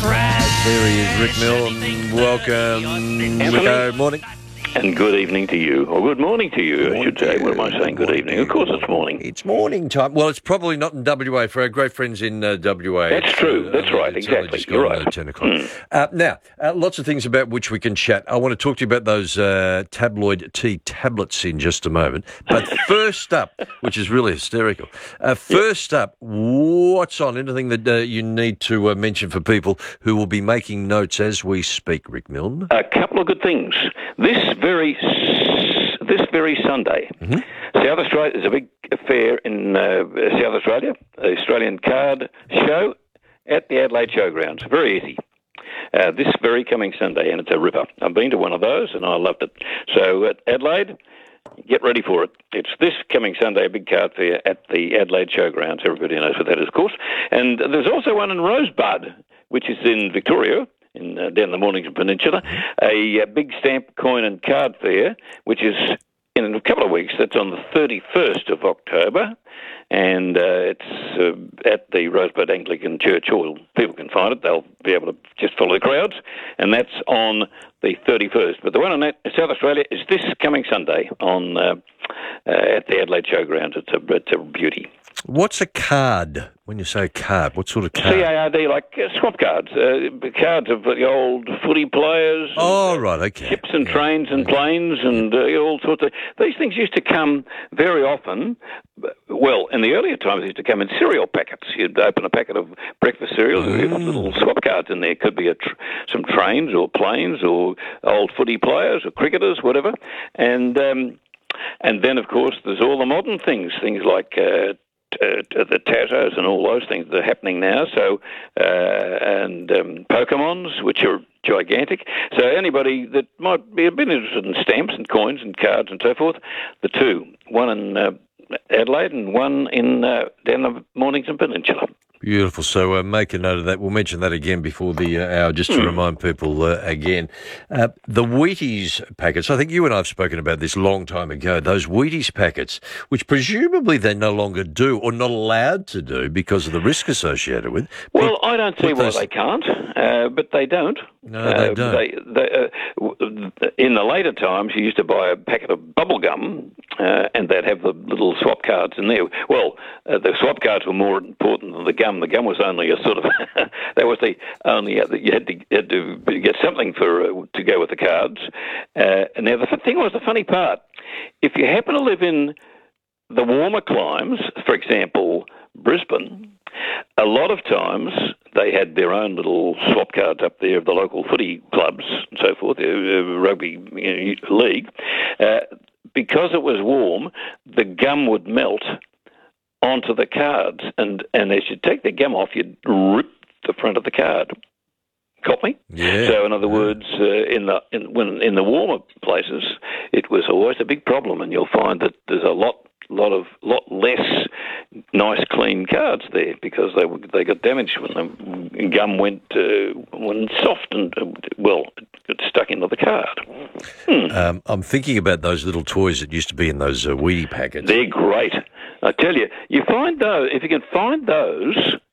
There he is, Rick Milne. Welcome. Good morning. And good evening to you, or good morning to you, I should say. What am I saying? Good evening. Of course it's morning. It's morning time. Well, it's probably not in WA for our great friends in WA. That's true. That's right. Exactly. You're right. 10 o'clock. Now, lots of things about which we can chat. I want to talk to you about those tabloid tea tablets in just a moment. But first up, which is really hysterical, first up, what's on? Anything that you need to mention for people who will be making notes as we speak, Rick Milne? A couple of good things. This very Sunday, South Australia, there's a big affair in South Australia, the Australian Card Show at the Adelaide Showgrounds. Very easy. This very coming Sunday, and it's a ripper. I've been to one of those, and I loved it. So at Adelaide, get ready for it. It's this coming Sunday, a big card fair at the Adelaide Showgrounds. Everybody knows what that is, of course. And there's also one in Rosebud, which is in Victoria, down the Mornington Peninsula, a big stamp, coin and card fair, which is in a couple of weeks. That's on the 31st of October, and it's at the Rosebud Anglican Church Hall. People can find it. They'll be able to just follow the crowds, and that's on the 31st. But the one in South Australia is this coming Sunday on at the Adelaide Showgrounds. It's a beauty. What's a card? When you say card, what sort of card? C-A-R-D, like swap cards. Cards of the old footy players. Oh, right, okay. Ships and trains and planes and all sorts of... These things used to come very often. Well, in the earlier times, they used to come in cereal packets. You'd open a packet of breakfast cereal, and have little swap cards in there. Could be some trains or planes or old footy players or cricketers, whatever. And then, of course, there's all the modern things like... the Tazos and all those things that are happening now. So, and Pokemons, which are gigantic. So anybody that might be a bit interested in stamps and coins and cards and so forth, the two, one in Adelaide and one in down the Mornington Peninsula. Beautiful. So make a note of that. We'll mention that again before the hour, just to remind people again. The Wheaties packets, I think you and I have spoken about this a long time ago, those Wheaties packets, which presumably they no longer do or not allowed to do because of the risk associated with. Well, I don't see why they can't, but they don't. No, they don't. In the later times, you used to buy a packet of bubble gum, and they'd have the little swap cards in there. Well, the swap cards were more important than the gum. The gum was only a sort of that was the only you had to get something to go with the cards. And now the thing was, the funny part, if you happen to live in the warmer climes, for example, Brisbane, a lot of times they had their own little swap cards up there of the local footy clubs and so forth, rugby league. Because it was warm, the gum would melt onto the cards, and as you take the gum off, you'd rip the front of the card. Caught me? Yeah. So, in other words, in the warmer places, it was always a big problem, and you'll find that there's a lot less nice, clean cards there because they got damaged when the gum went soft and it stuck into the card. I'm thinking about those little toys that used to be in those Wheatie packets. They're great. I tell you, you find those, if you can find those